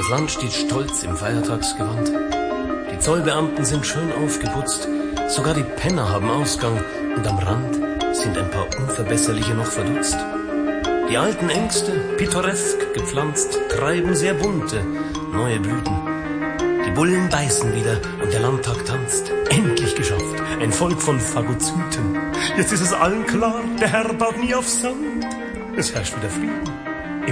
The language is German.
Das Land steht stolz im Feiertagsgewand. Die Zollbeamten sind schön aufgeputzt. Sogar die Penner haben Ausgang. Und am Rand sind ein paar Unverbesserliche noch verdutzt. Die alten Ängste, pittoresk gepflanzt, treiben sehr bunte, neue Blüten. Die Bullen beißen wieder und der Landtag tanzt. Endlich geschafft, ein Volk von Phagozyten. Jetzt ist es allen klar, der Herr baut nie auf Sand. Es herrscht wieder Frieden.